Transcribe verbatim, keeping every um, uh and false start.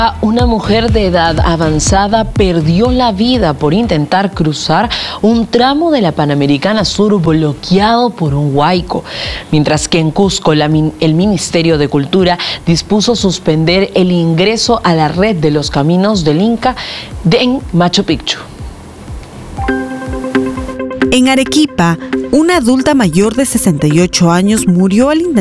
Una mujer de edad avanzada perdió la vida por intentar cruzar un tramo de la Panamericana Sur bloqueado por un huaico, mientras que en Cusco la, el Ministerio de Cultura dispuso suspender el ingreso a la red de los caminos del Inca de, en Machu Picchu. En Arequipa, una adulta mayor de sesenta y ocho años murió al intentar